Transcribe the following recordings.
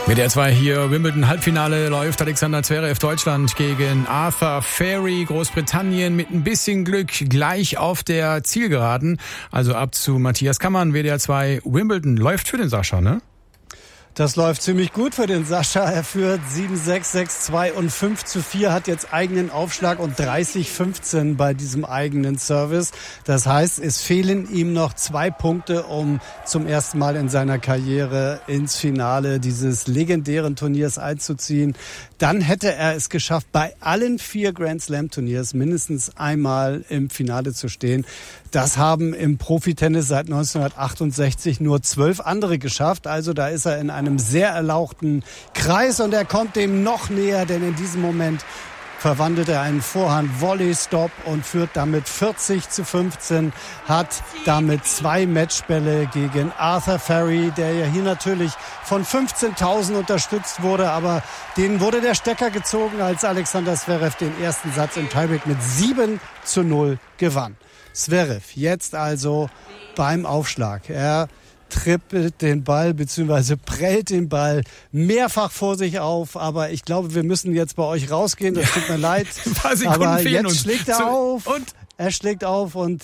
WDR 2 hier, Wimbledon Halbfinale läuft. Alexander Zverev, Deutschland gegen Arthur Fehri, Großbritannien, mit ein bisschen Glück gleich auf der Zielgeraden. Also ab zu Matthias Kammann, WDR 2 Wimbledon. Läuft für den Sascha, ne? Das läuft ziemlich gut für den Sascha. Er führt 7-6, 6-2 und 5-4, hat jetzt eigenen Aufschlag und 30-15 bei diesem eigenen Service. Das heißt, es fehlen ihm noch 2 Punkte, um zum ersten Mal in seiner Karriere ins Finale dieses legendären Turniers einzuziehen. Dann hätte er es geschafft, bei allen 4 Grand Slam Turniers mindestens einmal im Finale zu stehen. Das haben im Profitennis seit 1968 nur 12 andere geschafft. Also da ist er in einem sehr erlauchten Kreis und er kommt dem noch näher, denn in diesem Moment verwandelt er einen Vorhand-Volley-Stop und führt damit 40-15, hat damit 2 Matchbälle gegen Arthur Fehri, der ja hier natürlich von 15.000 unterstützt wurde, aber denen wurde der Stecker gezogen, als Alexander Zverev den ersten Satz im Tiebreak mit 7-0 gewann. Zverev jetzt also beim Aufschlag. Er trippelt den Ball bzw. prellt den Ball mehrfach vor sich auf, aber ich glaube, wir müssen jetzt bei euch rausgehen, das tut mir leid, aber jetzt schlägt er auf und er schlägt auf und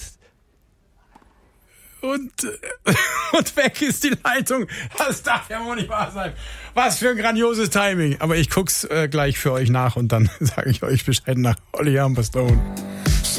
weg ist die Leitung. Das darf ja wohl nicht wahr sein. Was für ein grandioses Timing. Aber ich guck's gleich für euch nach und dann sage ich euch Bescheid nach Holly Humberstone.